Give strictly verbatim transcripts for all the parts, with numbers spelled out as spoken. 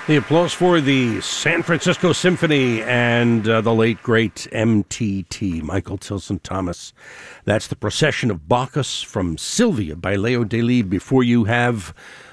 The applause for the San Francisco Symphony and uh, the late, great M T T, Michael Tilson Thomas. That's the Procession of Bacchus from Sylvia by Leo Delibes. Before you have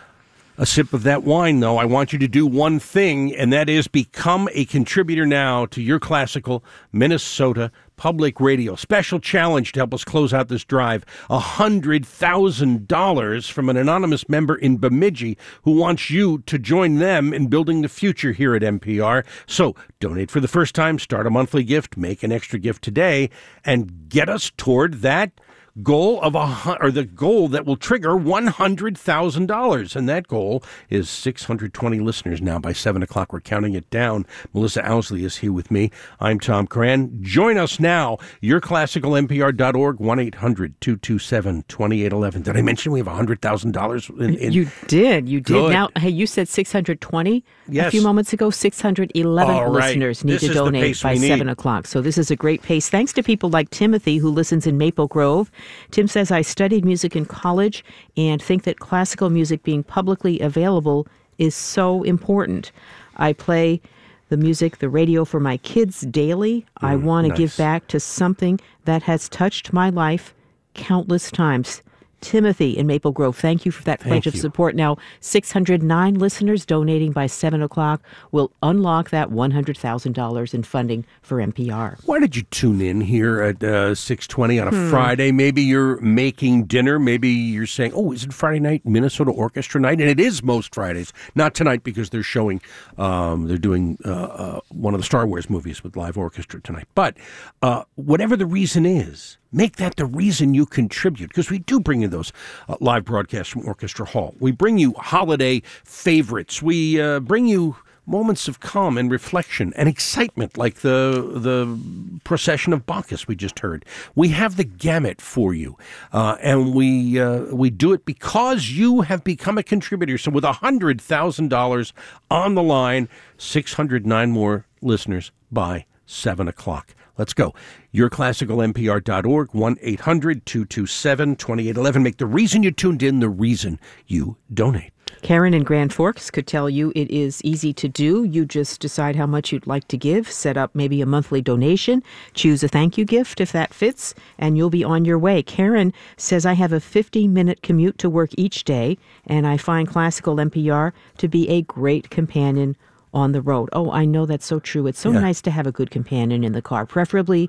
a sip of that wine, though, I want you to do one thing, and that is become a contributor now to Your Classical Minnesota Public Radio. Special challenge to help us close out this drive. one hundred thousand dollars from an anonymous member in Bemidji who wants you to join them in building the future here at N P R. So donate for the first time, start a monthly gift, make an extra gift today, and get us toward that goal of a or the goal that will trigger one hundred thousand dollars, and that goal is six hundred twenty listeners now. By seven o'clock, we're counting it down. Melissa Owsley is here with me. I'm Tom Cran. Join us now. your classical N P R dot org, one eight hundred two two seven two eight one one. Did I mention we have one hundred thousand dollars? In, in... You did. You did. Good. Now, hey, you said six hundred twenty yes. a few moments ago. six hundred eleven All right. listeners need this to donate by seven o'clock. So this is a great pace. Thanks to people like Timothy, who listens in Maple Grove. Tim says, I studied music in college and think that classical music being publicly available is so important. I play the music, the radio for my kids daily. Mm, I want to nice. give back to something that has touched my life countless times. Timothy in Maple Grove, thank you for that pledge of support. Now, six hundred nine listeners donating by seven o'clock will unlock that one hundred thousand dollars in funding for N P R. Why did you tune in here at uh, six twenty on a Hmm. Friday? Maybe you're making dinner. Maybe you're saying, oh, is it Friday night Minnesota Orchestra night? And it is most Fridays. Not tonight because they're showing, um, they're doing uh, uh, one of the Star Wars movies with live orchestra tonight. But uh, whatever the reason is, make that the reason you contribute, because we do bring you those uh, live broadcasts from Orchestra Hall. We bring you holiday favorites. We uh, bring you moments of calm and reflection and excitement, like the the Procession of Bacchus we just heard. We have the gamut for you, uh, and we uh, we do it because you have become a contributor. So with one hundred thousand dollars on the line, six hundred nine more listeners by seven o'clock. Let's go. your classical N P R dot org, one eight hundred two two seven two eight one one. Make the reason you tuned in the reason you donate. Karen in Grand Forks could tell you it is easy to do. You just decide how much you'd like to give, set up maybe a monthly donation, choose a thank you gift if that fits, and you'll be on your way. Karen says, I have a fifty-minute commute to work each day, and I find classical N P R to be a great companion on the road. Oh, I know that's so true. It's so Yeah. nice to have a good companion in the car, preferably.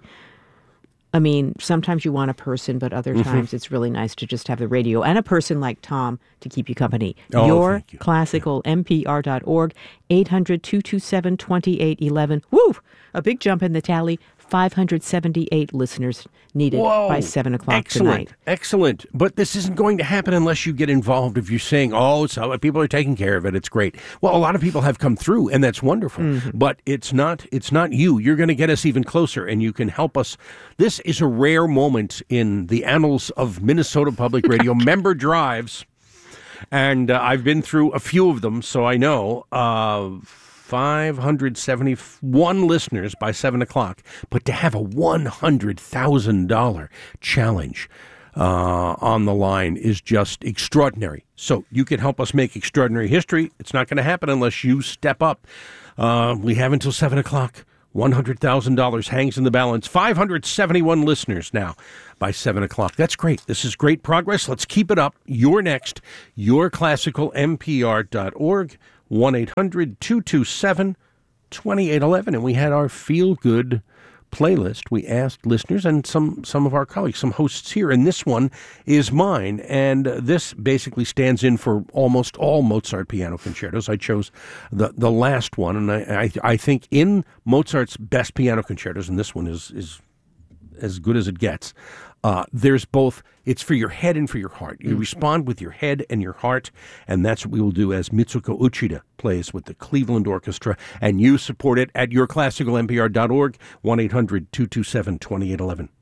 I mean, sometimes you want a person, but other Mhm. times it's really nice to just have the radio and a person like Tom to keep you company. Oh, your thank you. classical N P R dot org, eight hundred two two seven two eight one one. Woo! A big jump in the tally. five hundred seventy-eight listeners needed Whoa. by seven o'clock Excellent. tonight. Excellent. But this isn't going to happen unless you get involved. If you're saying, oh, so people are taking care of it, it's great. Well, a lot of people have come through, and that's wonderful. Mm-hmm. But it's not it's not you. You're going to get us even closer, and you can help us. This is a rare moment in the annals of Minnesota Public Radio. Member drives, and uh, I've been through a few of them, so I know. Uh, five hundred seventy-one listeners by seven o'clock. But to have a one hundred thousand dollars challenge uh, on the line is just extraordinary. So you can help us make extraordinary history. It's not going to happen unless you step up. Uh, we have until seven o'clock. one hundred thousand dollars hangs in the balance. five hundred seventy-one listeners now by seven o'clock. That's great. This is great progress. Let's keep it up. You're next. your classical N P R dot org. one eight hundred two two seven two eight one one. And we had our feel-good playlist. We asked listeners and some, some of our colleagues, some hosts here, and this one is mine. And this basically stands in for almost all Mozart piano concertos. I chose the, the last one, and I, I, I think in Mozart's best piano concertos, and this one is, is as good as it gets, Uh, there's both, it's for your head and for your heart. You mm-hmm. respond with your head and your heart, and that's what we will do as Mitsuko Uchida plays with the Cleveland Orchestra, and you support it at your classical N P R dot org, one eight hundred two two seven two eight one one.